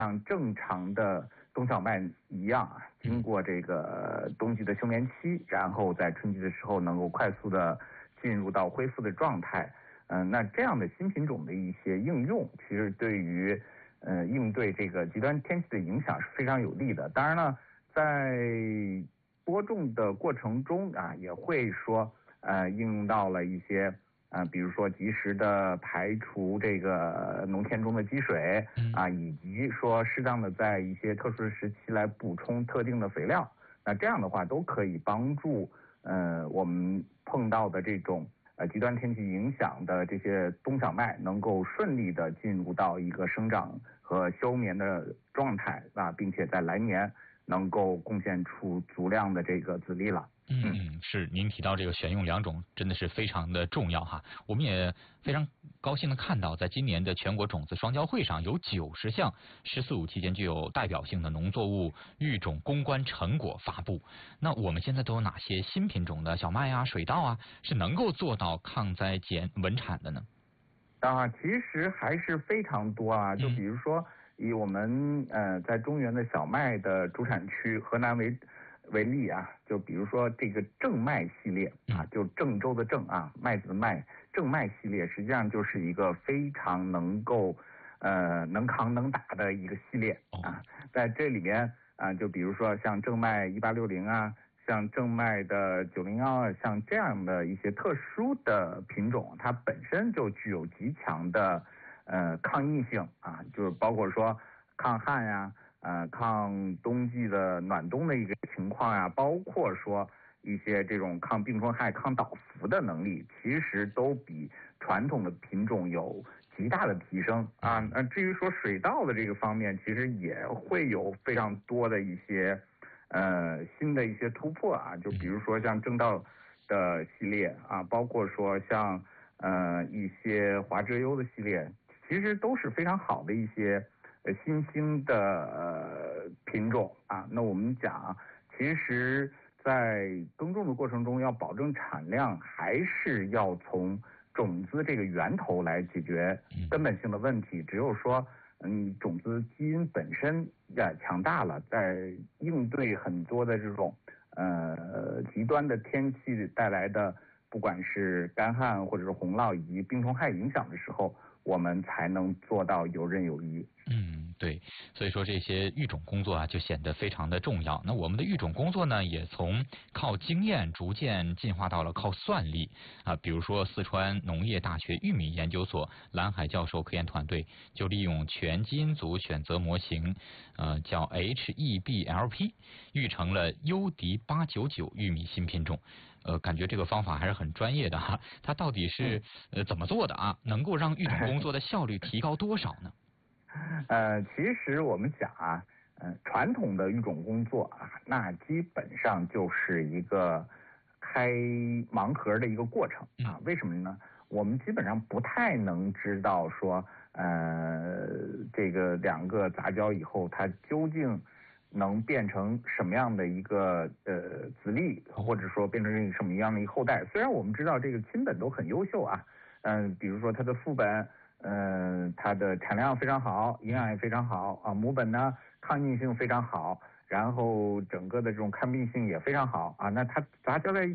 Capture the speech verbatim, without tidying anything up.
像正常的冬小麦一样啊，经过这个冬季的休眠期，然后在春季的时候能够快速的进入到恢复的状态。嗯、呃，那这样的新品种的一些应用，其实对于呃应对这个极端天气的影响是非常有利的。当然了，在播种的过程中啊，也会说呃应用到了一些啊、呃，比如说及时的排除这个农田中的积水啊，以及说适当的在一些特殊的时期来补充特定的肥料。那这样的话都可以帮助呃我们碰到的这种呃极端天气影响的这些冬小麦能够顺利的进入到一个生长和休眠的状态啊，并且在来年能够贡献出足量的这个籽粒了。 嗯嗯，是您提到这个选用良种真的是非常的重要哈。我们也非常高兴的看到，在今年的全国种子双交会上，有九十项“十四五”期间具有代表性的农作物育种攻关成果发布。那我们现在都有哪些新品种的小麦啊、水稻啊，是能够做到抗灾减稳产的呢？ 啊，其实还是非常多啊。就比如说，以我们呃在中原的小麦的主产区河南为为例啊，就比如说这个正麦系列啊，就郑州的郑啊，麦子的麦，正麦系列实际上就是一个非常能够呃能扛能打的一个系列啊。在这里面啊，就比如说像正麦一八六零啊，像正麦的九零幺二，像这样的一些特殊的品种，它本身就具有极强的呃抗逆性啊，就是包括说抗旱呀、呃抗冬季的暖冬的一个情况呀，包括说一些这种抗病虫害、抗倒伏的能力，其实都比传统的品种有极大的提升啊。那至于说水稻的这个方面，其实也会有非常多的一些呃新的一些突破啊，就比如说像正道的系列啊，包括说像呃一些华遮优的系列，其实都是非常好的一些呃新兴的呃品种啊。那我们讲，其实在耕种的过程中要保证产量，还是要从种子这个源头来解决根本性的问题。只有说嗯，种子基因本身呀强大了，在应对很多的这种呃极端的天气带来的，不管是干旱或者是洪涝以及病虫害影响的时候，我们才能做到游刃有余。 嗯，对，所以说这些育种工作啊，就显得非常的重要。那我们的育种工作呢，也从靠经验逐渐进化到了靠算力啊。比如说，四川农业大学玉米研究所蓝海教授科研团队就利用全基因组选择模型，呃，叫 H E B L P， 育成了优迪八九九玉米新品种。呃，感觉这个方法还是很专业的哈。它到底是呃怎么做的啊？能够让育种工作的效率提高多少呢？ 呃，其实我们讲啊，呃，传统的育种工作啊，那基本上就是一个开盲盒的一个过程啊。为什么呢？我们基本上不太能知道说，呃，这个两个杂交以后，它究竟能变成什么样的一个呃子粒，或者说变成一个什么样的一个后代。虽然我们知道这个亲本都很优秀啊，嗯、呃，比如说它的父本。嗯、呃，它的产量非常好，营养也非常好啊。母本呢，抗逆性非常好，然后整个的这种抗病性也非常好啊。那它杂交在一起